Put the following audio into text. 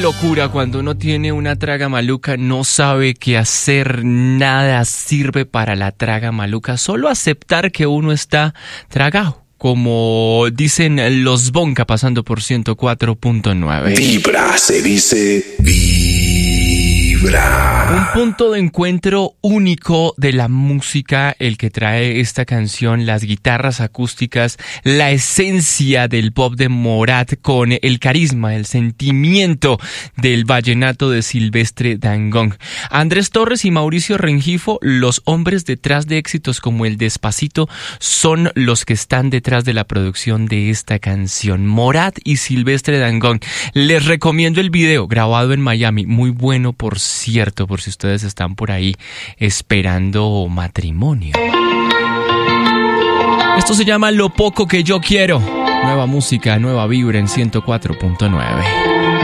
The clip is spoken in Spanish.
Locura cuando uno tiene una traga maluca, no sabe qué hacer, nada sirve para la traga maluca, solo aceptar que uno está tragado, como dicen los Bonca pasando por 104.9. Vibra, se dice vibra. Un punto de encuentro único de la música, el que trae esta canción, las guitarras acústicas, la esencia del pop de Morat con el carisma, el sentimiento del vallenato de Silvestre Dangond. Andrés Torres y Mauricio Rengifo, los hombres detrás de éxitos como el Despacito, son los que están detrás de la producción de esta canción. Morat y Silvestre Dangond. Les recomiendo el video grabado en Miami, muy bueno por cierto, por si ustedes están por ahí esperando matrimonio. Esto se llama Lo Poco Que Yo Quiero. Nueva música, nueva vibra en 104.9.